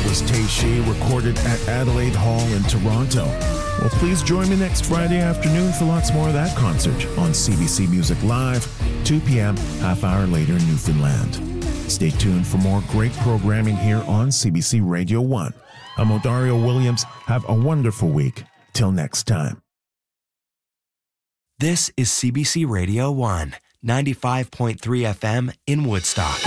was Tay Shea, recorded at Adelaide Hall in Toronto. Well, please join me next Friday afternoon for lots more of that concert on CBC Music Live, 2 p.m., half hour later in Newfoundland. Stay tuned for more great programming here on CBC Radio 1. I'm Odario Williams. Have a wonderful week. Till next time. This is CBC Radio 1, 95.3 FM in Woodstock.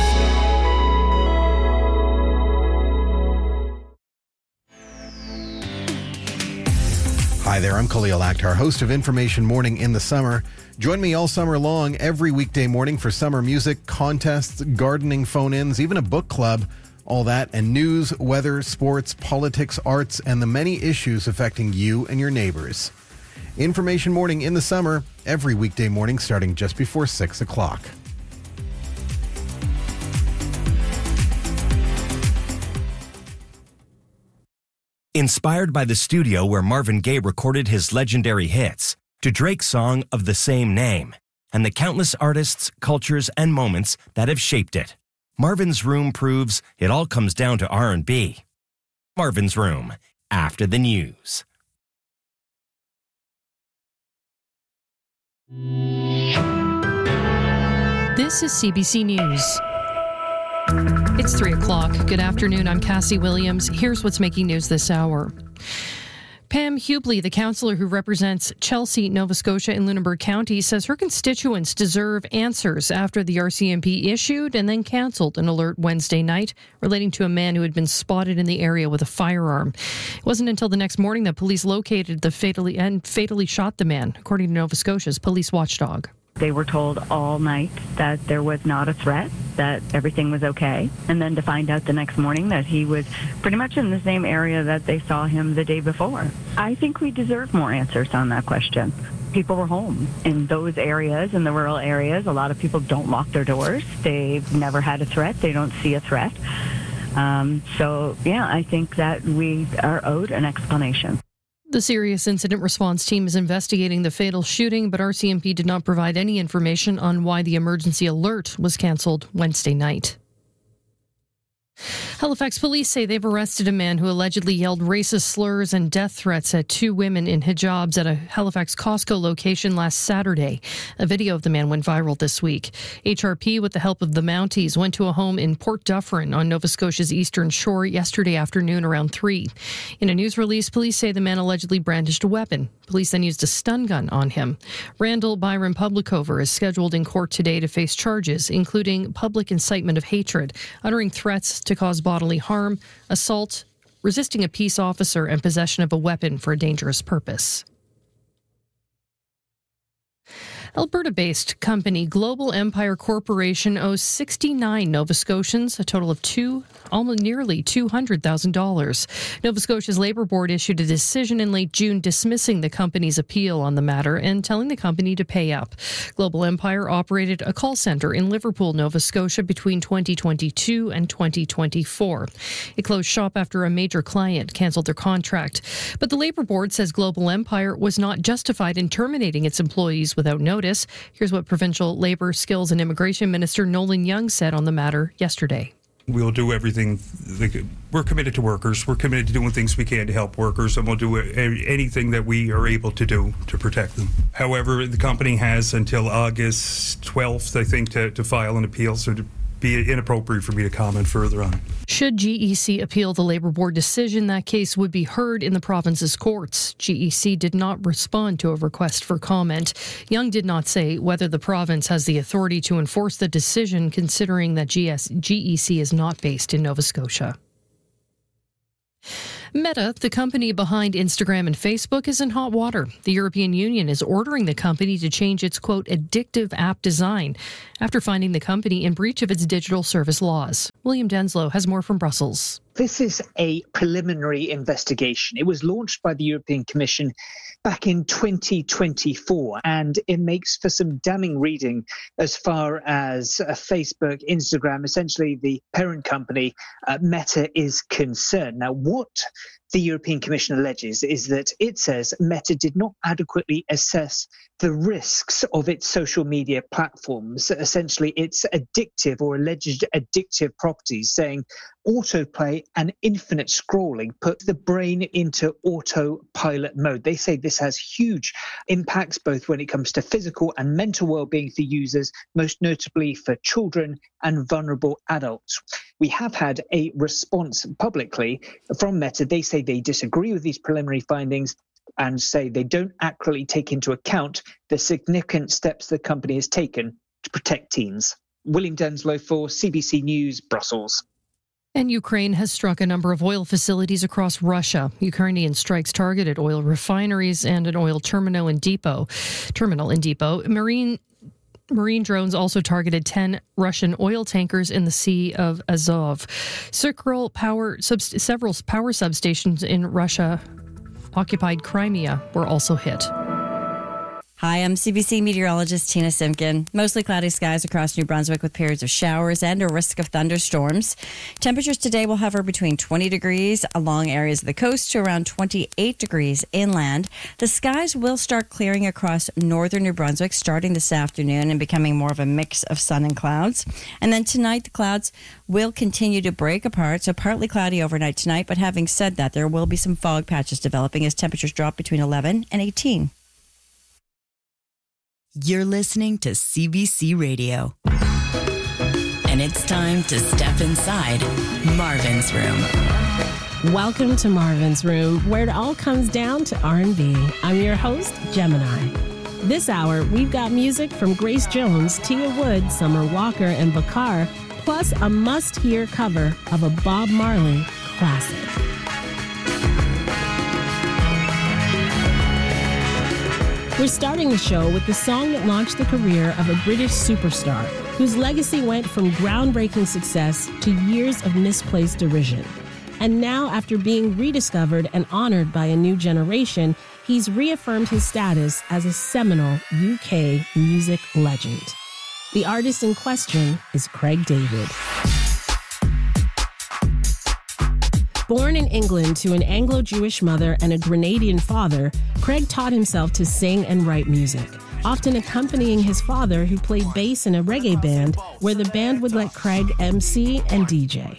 Hi there, I'm Khalil Akhtar, host of Information Morning in the Summer. Join me all summer long, every weekday morning for summer music, contests, gardening phone-ins, even a book club. All that and news, weather, sports, politics, arts, and the many issues affecting you and your neighbors. Information Morning in the Summer, every weekday morning starting just before 6 o'clock. Inspired by the studio where Marvin Gaye recorded his legendary hits, to Drake's song of the same name, and the countless artists, cultures, and moments that have shaped it, Marvin's Room proves it all comes down to R&B. Marvin's Room, after the news. This is CBC News. It's 3 o'clock. Good afternoon. I'm Cassie Williams. Here's what's making news this hour. Pam Hubley, the councillor who represents Chelsea, Nova Scotia and Lunenburg County, says her constituents deserve answers after the RCMP issued and then cancelled an alert Wednesday night relating to a man who had been spotted in the area with a firearm. It wasn't until the next morning that police located the fatally shot the man, according to Nova Scotia's police watchdog. They were told all night that there was not a threat, that everything was okay, and then to find out the next morning that he was pretty much in the same area that they saw him the day before. I think we deserve more answers on that question. People were home in those areas, in the rural areas. A lot of people don't lock their doors. They've never had a threat. They don't see a threat. I think that we are owed an explanation. The Serious Incident Response Team is investigating the fatal shooting, but RCMP did not provide any information on why the emergency alert was cancelled Wednesday night. Halifax police say they've arrested a man who allegedly yelled racist slurs and death threats at two women in hijabs at a Halifax Costco location last Saturday. A video of the man went viral this week. HRP, with the help of the Mounties, went to a home in Port Dufferin on Nova Scotia's eastern shore yesterday afternoon around 3. In a news release, police say the man allegedly brandished a weapon. Police then used a stun gun on him. Randall Byron Publicover is scheduled in court today to face charges, including public incitement of hatred, uttering threats to cause bodily harm, assault, resisting a peace officer, and possession of a weapon for a dangerous purpose. Alberta-based company Global Empire Corporation owes 69 Nova Scotians a total of nearly $200,000. Nova Scotia's Labour Board issued a decision in late June dismissing the company's appeal on the matter and telling the company to pay up. Global Empire operated a call centre in Liverpool, Nova Scotia between 2022 and 2024. It closed shop after a major client cancelled their contract. But the Labour Board says Global Empire was not justified in terminating its employees without notice. Here's what Provincial Labour, Skills and Immigration Minister Nolan Young said on the matter yesterday. We'll do everything. We're committed to workers. We're committed to doing things we can to help workers, and we'll do anything that we are able to do to protect them. However, the company has until August 12th, I think, to file an appeal, so it'd be inappropriate for me to comment further on it. Should GEC appeal the Labour Board decision, that case would be heard in the province's courts. GEC did not respond to a request for comment. Young did not say whether the province has the authority to enforce the decision, considering that GEC is not based in Nova Scotia. Meta, the company behind Instagram and Facebook, is in hot water. The European Union is ordering the company to change its, quote, addictive app design after finding the company in breach of its digital service laws. William Denslow has more from Brussels. This is a preliminary investigation. It was launched by the European Commission back in 2024, and it makes for some damning reading as far as Facebook, Instagram, essentially the parent company, Meta, is concerned. Now, what the European Commission alleges is that it says Meta did not adequately assess the risks of its social media platforms, essentially its addictive or alleged addictive properties, saying autoplay and infinite scrolling put the brain into autopilot mode. They say this has huge impacts both when it comes to physical and mental well-being for users, most notably for children and vulnerable adults. We have had a response publicly from Meta. They say they disagree with these preliminary findings and say they don't accurately take into account the significant steps the company has taken to protect teens. William Denslow for CBC News, Brussels. And Ukraine has struck a number of oil facilities across Russia. Ukrainian strikes targeted oil refineries and an oil terminal in depot. Marine drones also targeted 10 Russian oil tankers in the Sea of Azov. Several power substations in Russia-occupied Crimea were also hit. Hi, I'm CBC meteorologist Tina Simkin. Mostly cloudy skies across New Brunswick with periods of showers and a risk of thunderstorms. Temperatures today will hover between 20 degrees along areas of the coast to around 28 degrees inland. The skies will start clearing across northern New Brunswick starting this afternoon and becoming more of a mix of sun and clouds. And then tonight, the clouds will continue to break apart, so partly cloudy overnight tonight. But having said that, there will be some fog patches developing as temperatures drop between 11 and 18. You're listening to CBC Radio. And it's time to step inside Marvin's Room. Welcome to Marvin's Room, where it all comes down to R&B. I'm your host, Gemini. This hour, we've got music from Grace Jones, Tia Wood, Summer Walker, and Bakar, plus a must-hear cover of a Bob Marley classic. We're starting the show with the song that launched the career of a British superstar, whose legacy went from groundbreaking success to years of misplaced derision. And now, after being rediscovered and honored by a new generation, he's reaffirmed his status as a seminal UK music legend. The artist in question is Craig David. Born in England to an Anglo-Jewish mother and a Grenadian father, Craig taught himself to sing and write music, often accompanying his father, who played bass in a reggae band, where the band would let Craig MC and DJ.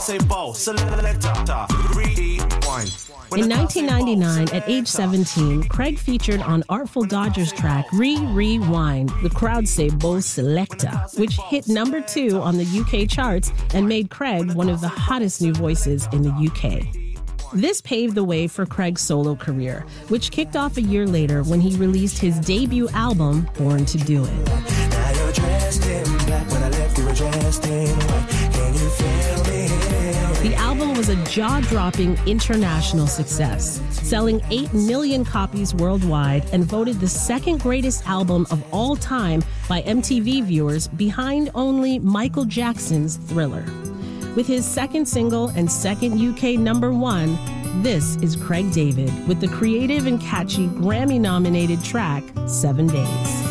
In 1999, at age 17, Craig featured on Artful Dodger's track Rewind, the crowd say Bo Selecta, which hit number 2 on the UK charts and made Craig one of the hottest new voices in the UK. This paved the way for Craig's solo career, which kicked off a year later when he released his debut album, Born to Do It. Now you're dressed in black, when I left you were dressed in white. Can you feel me? The album was a jaw-dropping international success, selling 8 million copies worldwide and voted the second greatest album of all time by MTV viewers, behind only Michael Jackson's Thriller. With his second single and second UK #1, this is Craig David with the creative and catchy Grammy-nominated track, 7 Days.